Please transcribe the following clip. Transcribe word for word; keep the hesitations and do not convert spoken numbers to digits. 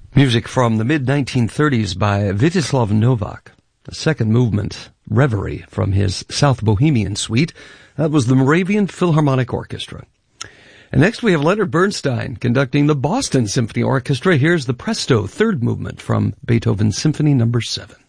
Music from the mid nineteen thirties by Vítězslav Novák. The second movement, Reverie, from his South Bohemian suite. That was the Moravian Philharmonic Orchestra. And next we have Leonard Bernstein conducting the Boston Symphony Orchestra. Here's the Presto third movement from Beethoven's Symphony number seven.